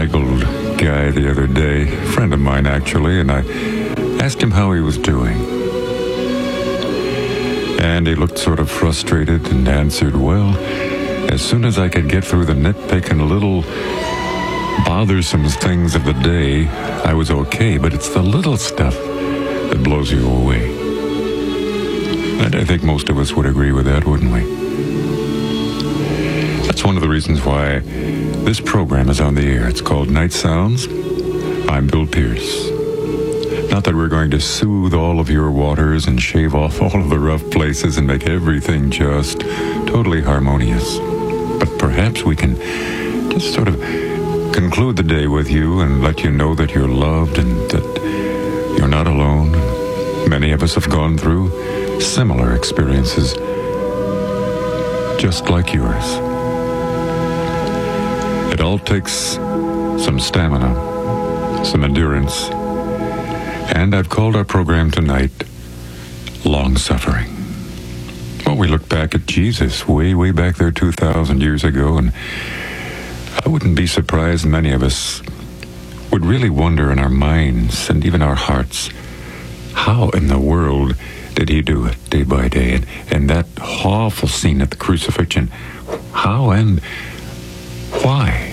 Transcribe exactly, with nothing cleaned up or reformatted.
bespectacled guy the other day, a friend of mine actually, and I asked him how he was doing. And he looked sort of frustrated and answered, well, as soon as I could get through the nitpicking little bothersome things of the day, I was okay, but it's the little stuff that blows you away. And I think most of us would agree with that, wouldn't we? That's one of the reasons why this program is on the air. It's called Night Sounds. I'm Bill Pierce. Not that we're going to soothe all of your waters and shave off all of the rough places and make everything just totally harmonious. But perhaps we can just sort of conclude the day with you and let you know that you're loved and that you're not alone. Many of us have gone through similar experiences just like yours. It all takes some stamina, some endurance, and I've called our program tonight Long Suffering. Well, we look back at Jesus way, way back there two thousand years ago, and I wouldn't be surprised many of us would really wonder in our minds and even our hearts, how in the world did he do it day by day? And, and that awful scene at the crucifixion, how and why?